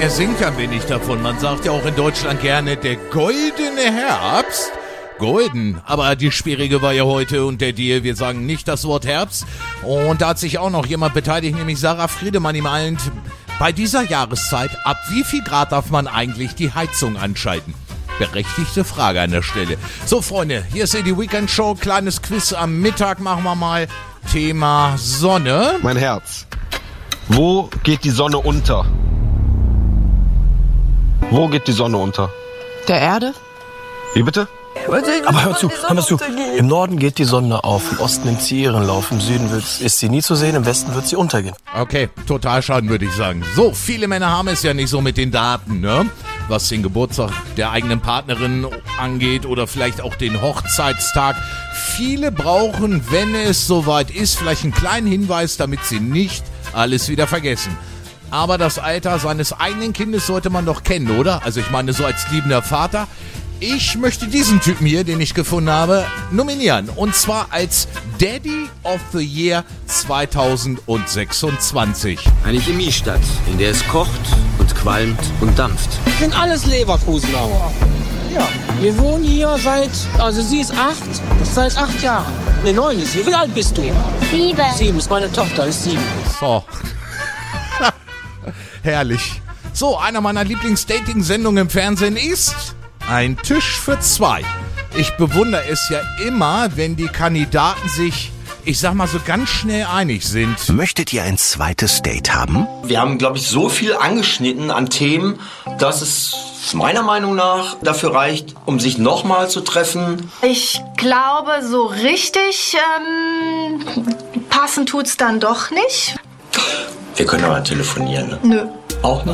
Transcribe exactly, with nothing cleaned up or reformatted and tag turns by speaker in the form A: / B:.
A: Er singt ein wenig davon. Man sagt ja auch in Deutschland gerne, der goldene Herbst. Golden, aber die schwierige war ja heute und der Deal, wir sagen nicht das Wort Herbst. Und da hat sich auch noch jemand beteiligt, nämlich Sarah Friedemann, ihm allen. Bei dieser Jahreszeit, ab wie viel Grad darf man eigentlich die Heizung anschalten? Berechtigte Frage an der Stelle. So, Freunde, hier ist die Weekend Show. Kleines Quiz am Mittag machen wir mal. Thema Sonne.
B: Mein Herz. Wo geht die Sonne unter? Wo geht die Sonne unter?
C: Der Erde?
B: Wie bitte?
D: Aber hör zu, hör mal zu. Im Norden geht die Sonne auf, im Osten nimmt sie ihren Lauf, im Süden wird, ist sie nie zu sehen, im Westen wird sie untergehen.
A: Okay, total schaden, würde ich sagen. So, viele Männer haben es ja nicht so mit den Daten, ne? Was den Geburtstag der eigenen Partnerin angeht oder vielleicht auch den Hochzeitstag. Viele brauchen, wenn es soweit ist, vielleicht einen kleinen Hinweis, damit sie nicht alles wieder vergessen. Aber das Alter seines eigenen Kindes sollte man doch kennen, oder? Also ich meine, so als liebender Vater. Ich möchte diesen Typen hier, den ich gefunden habe, nominieren. Und zwar als Daddy of the Year zwanzig sechsundzwanzig.
E: Eine Chemiestadt, in der es kocht und qualmt und dampft.
F: Das sind alles Leverkusener. Ja, wir wohnen hier seit, also sie ist acht, seit acht Jahren. Ne, neun ist sie. Wie alt bist du?
G: Sieben.
F: Sieben ist meine Tochter, ist sieben.
A: So. Herrlich. So, einer meiner Lieblings-Dating-Sendungen im Fernsehen ist Ein Tisch für zwei. Ich bewundere es ja immer, wenn die Kandidaten sich, ich sag mal, so ganz schnell einig sind.
H: Möchtet ihr ein zweites Date haben?
I: Wir haben, glaube ich, so viel angeschnitten an Themen, dass es meiner Meinung nach dafür reicht, um sich nochmal zu treffen.
G: Ich glaube, so richtig ähm, passen tut's dann doch nicht.
I: Wir können aber telefonieren, ne?
G: Nö.
I: Auch nicht?